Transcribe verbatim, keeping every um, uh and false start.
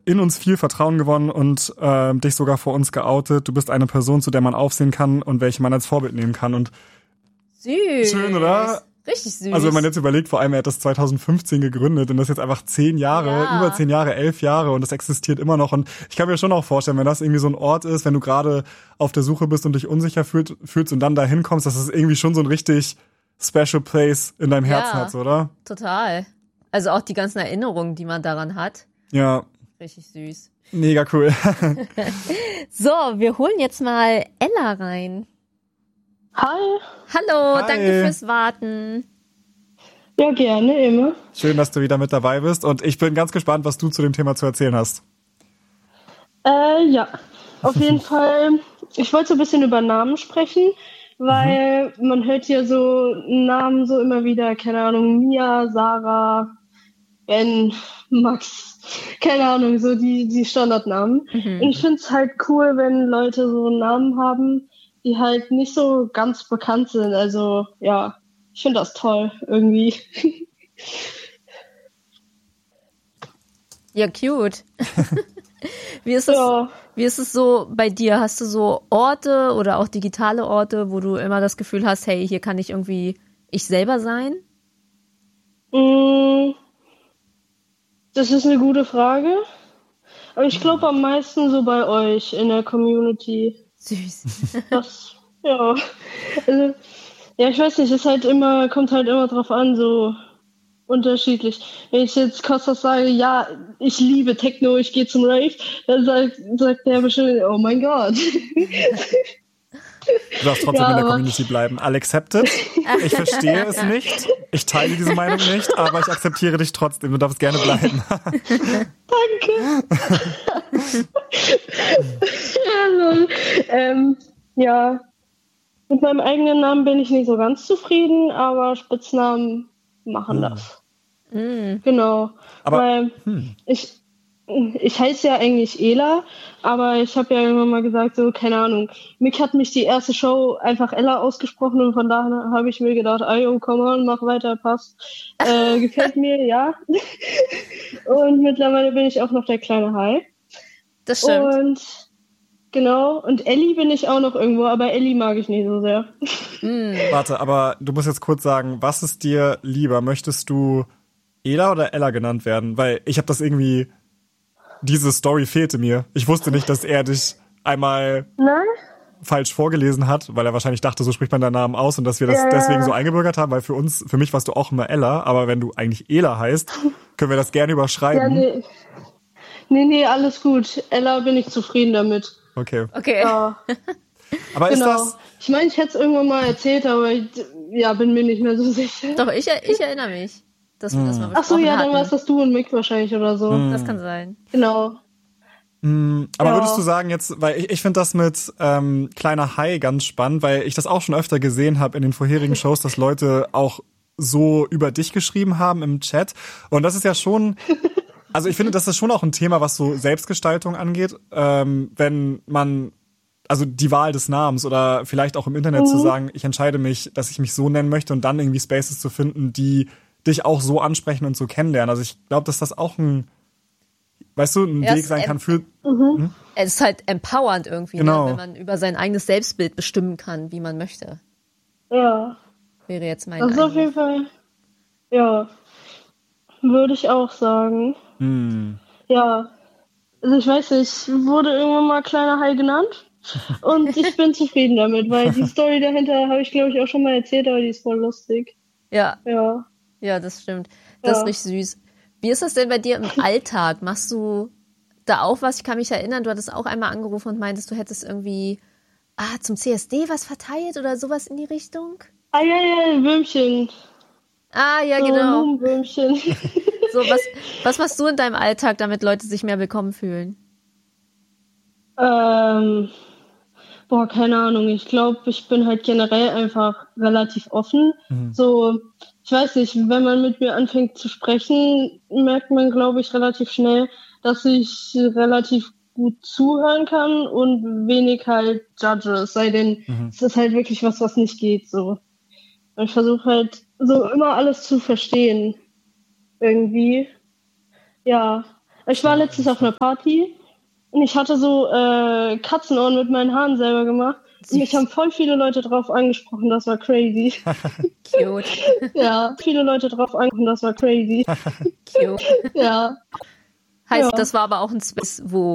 in uns viel Vertrauen gewonnen und äh, dich sogar vor uns geoutet. Du bist eine Person, zu der man aufsehen kann und welche man als Vorbild nehmen kann. Und süß. Schön, oder? Richtig süß. Also wenn man jetzt überlegt, vor allem er hat das zwanzig fünfzehn gegründet und das ist jetzt einfach zehn Jahre, ja. über zehn Jahre, elf Jahre und das existiert immer noch. Und ich kann mir schon auch vorstellen, wenn das irgendwie so ein Ort ist, wenn du gerade auf der Suche bist und dich unsicher fühlt, fühlst und dann da hinkommst, dass es irgendwie schon so ein richtig special place in deinem Herzen ja, hat, oder? Total. Also auch die ganzen Erinnerungen, die man daran hat. Ja. Richtig süß. Mega cool. So, wir holen jetzt mal Ella rein. Hi. Hallo, Hi. Danke fürs Warten. Ja, gerne, immer. Schön, dass du wieder mit dabei bist und ich bin ganz gespannt, was du zu dem Thema zu erzählen hast. Äh, ja, auf jeden Fall. Ich wollte so ein bisschen über Namen sprechen, weil mhm. man hört ja so Namen so immer wieder, keine Ahnung, Mia, Sarah, Ben, Max, keine Ahnung, so die, die Standardnamen. Mhm. Und ich finde es halt cool, wenn Leute so Namen haben, die halt nicht so ganz bekannt sind. Also, ja, ich finde das toll, irgendwie. Ja, cute. Wie ist es, ja. wie ist es so bei dir? Hast du so Orte oder auch digitale Orte, wo du immer das Gefühl hast, hey, hier kann ich irgendwie ich selber sein? Das ist eine gute Frage. Aber ich glaube am meisten so bei euch in der Community. Süß. Das, ja. Also, ja, ich weiß nicht, ist halt immer, kommt halt immer drauf an, so unterschiedlich. Wenn ich jetzt Kostas sage, ja, ich liebe Techno, ich gehe zum Rave, dann sagt, sagt der bestimmt, oh mein Gott. Du darfst trotzdem ja, in der Community bleiben. I'll accept it. Ich verstehe es nicht. Ich teile diese Meinung nicht, aber ich akzeptiere dich trotzdem. Du darfst gerne bleiben. Danke. ja, ähm, ja, mit meinem eigenen Namen bin ich nicht so ganz zufrieden, aber Spitznamen machen hm. das. Mm. Genau. Aber Weil hm. ich Ich heiße ja eigentlich Ela, aber ich habe ja irgendwann mal gesagt, so, keine Ahnung, Mick hat mich die erste Show einfach Ella ausgesprochen und von daher habe ich mir gedacht, ah, Junge, komm on, mach weiter, passt. Äh, gefällt mir, ja. Und mittlerweile bin ich auch noch der kleine Hai. Das stimmt. Und genau, und Ellie bin ich auch noch irgendwo, aber Ellie mag ich nicht so sehr. Mm. Warte, aber du musst jetzt kurz sagen, was ist dir lieber? Möchtest du Ela oder Ella genannt werden? Weil ich habe das irgendwie... Diese Story fehlte mir. Ich wusste nicht, dass er dich einmal Nein? falsch vorgelesen hat, weil er wahrscheinlich dachte, so spricht man deinen Namen aus und dass wir das ja. deswegen so eingebürgert haben, weil für uns, für mich warst du auch immer Ella, aber wenn du eigentlich Ela heißt, können wir das gerne überschreiben. Ja, nee. Nee, nee, alles gut. Ella bin ich zufrieden damit. Okay. Okay. Ja. Aber genau. ist das... Ich meine, ich hätte es irgendwann mal erzählt, aber ich ja, bin mir nicht mehr so sicher. Doch, ich, ich erinnere mich. Dass wir hm. das mal Ach so, ja, hatten. dann warst das du und Mick wahrscheinlich oder so. Hm. Das kann sein. Genau. Hm, aber ja. würdest du sagen jetzt, weil ich, ich finde das mit ähm, kleiner Hai ganz spannend, weil ich das auch schon öfter gesehen habe in den vorherigen Shows, dass Leute auch so über dich geschrieben haben im Chat. Und das ist ja schon, also ich finde, das ist schon auch ein Thema, was so Selbstgestaltung angeht, ähm, wenn man, also die Wahl des Namens oder vielleicht auch im Internet mhm. zu sagen, ich entscheide mich, dass ich mich so nennen möchte und dann irgendwie Spaces zu finden, die dich auch so ansprechen und so kennenlernen. Also ich glaube, dass das auch ein, weißt du, ein ja, Weg sein kann für... Mhm. Hm? Es ist halt empowernd irgendwie, genau. ne? Wenn man über sein eigenes Selbstbild bestimmen kann, wie man möchte. Ja. Wäre jetzt mein Das ist auf jeden Fall, ja, würde ich auch sagen. Hm. Ja, also ich weiß nicht, ich wurde irgendwann mal kleiner Hai genannt und ich bin zufrieden damit, weil die Story dahinter habe ich, glaube ich, auch schon mal erzählt, aber die ist voll lustig. Ja. Ja. Ja, das stimmt. Das ja. ist richtig süß. Wie ist das denn bei dir im Alltag? Machst du da auch was? Ich kann mich erinnern, du hattest auch einmal angerufen und meintest, du hättest irgendwie ah, zum C S D was verteilt oder sowas in die Richtung? Ah, ja, ja, Würmchen. Ah, ja, so genau. Würmchen. So, was, was machst du in deinem Alltag, damit Leute sich mehr willkommen fühlen? Ähm, boah, keine Ahnung. Ich glaube, ich bin halt generell einfach relativ offen. Mhm. So, ich weiß nicht, wenn man mit mir anfängt zu sprechen, merkt man, glaube ich, relativ schnell, dass ich relativ gut zuhören kann und wenig halt judge, es sei denn, mhm. es ist halt wirklich was, was nicht geht, so. Und ich versuche halt so immer alles zu verstehen. Irgendwie. Ja. Ich war letztens auf einer Party und ich hatte so äh, Katzenohren mit meinen Haaren selber gemacht. Und mich haben voll viele Leute drauf angesprochen, das war crazy. Cute. Ja, viele Leute drauf angesprochen, das war crazy. Cute. Ja. Heißt, Ja. das war aber auch ein Space, wo